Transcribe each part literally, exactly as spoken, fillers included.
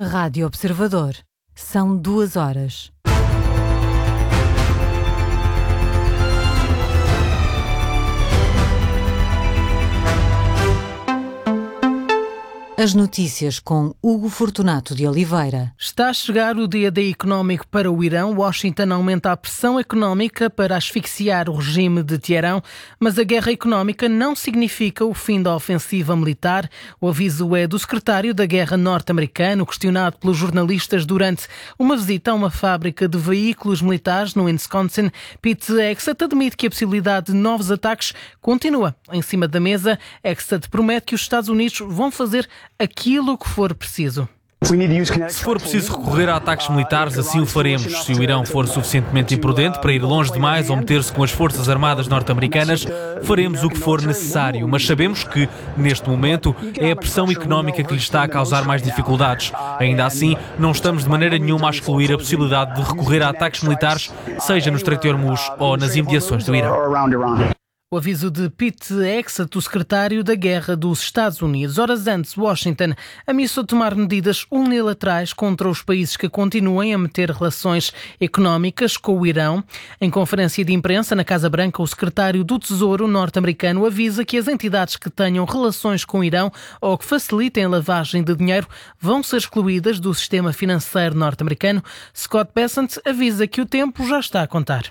Rádio Observador. São duas horas. As notícias com Hugo Fortunato de Oliveira. Está a chegar o dia D económico para o Irão. Washington aumenta a pressão económica para asfixiar o regime de Teherão, mas a guerra económica não significa o fim da ofensiva militar. O aviso é do secretário da Guerra norte-americano, questionado pelos jornalistas durante uma visita a uma fábrica de veículos militares no Wisconsin. Pete Hegseth admite que a possibilidade de novos ataques continua em cima da mesa. Hegseth promete que os Estados Unidos vão fazer aquilo que for preciso. Se for preciso recorrer a ataques militares, assim o faremos. Se o Irão for suficientemente imprudente para ir longe demais ou meter-se com as Forças Armadas norte-americanas, faremos o que for necessário. Mas sabemos que, neste momento, é a pressão económica que lhe está a causar mais dificuldades. Ainda assim, não estamos de maneira nenhuma a excluir a possibilidade de recorrer a ataques militares, seja no Estreito de Hormuz ou nas imediações do Irão. O aviso de Pete Hegseth, o secretário da Guerra dos Estados Unidos. Horas antes, Washington ameaçou tomar medidas unilaterais contra os países que continuem a manter relações económicas com o Irão. Em conferência de imprensa na Casa Branca, o secretário do Tesouro norte-americano avisa que as entidades que tenham relações com o Irão ou que facilitem a lavagem de dinheiro vão ser excluídas do sistema financeiro norte-americano. Scott Bessent avisa que o tempo já está a contar.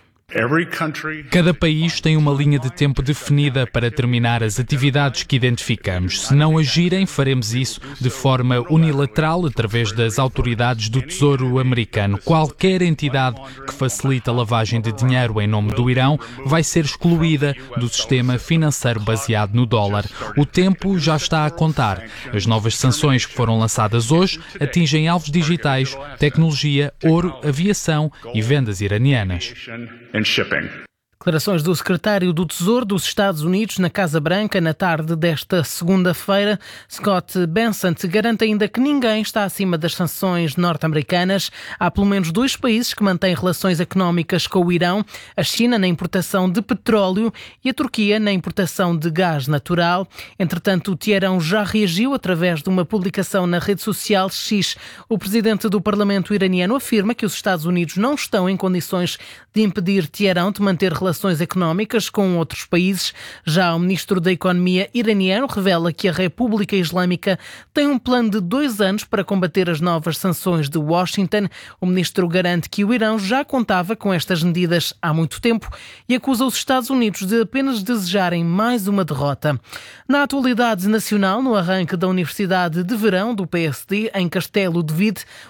Cada país tem uma linha de tempo definida para terminar as atividades que identificamos. Se não agirem, faremos isso de forma unilateral através das autoridades do Tesouro americano. Qualquer entidade que facilite a lavagem de dinheiro em nome do Irão vai ser excluída do sistema financeiro baseado no dólar. O tempo já está a contar. As novas sanções que foram lançadas hoje atingem alvos digitais, tecnologia, ouro, aviação e vendas iranianas. Shipping. Declarações do secretário do Tesouro dos Estados Unidos na Casa Branca na tarde desta segunda-feira. Scott Bessent garante ainda que ninguém está acima das sanções norte-americanas. Há pelo menos dois países que mantêm relações económicas com o Irão: a China na importação de petróleo e a Turquia na importação de gás natural. Entretanto, o Teherão já reagiu através de uma publicação na rede social X. O presidente do Parlamento iraniano afirma que os Estados Unidos não estão em condições de impedir Teherão de manter relações relações económicas com outros países. Já o ministro da Economia iraniano revela que a República Islâmica tem um plano de dois anos para combater as novas sanções de Washington. O ministro garante que o Irão já contava com estas medidas há muito tempo e acusa os Estados Unidos de apenas desejarem mais uma derrota. Na atualidade nacional, no arranque da Universidade de Verão do P S D, em Castelo de Vide,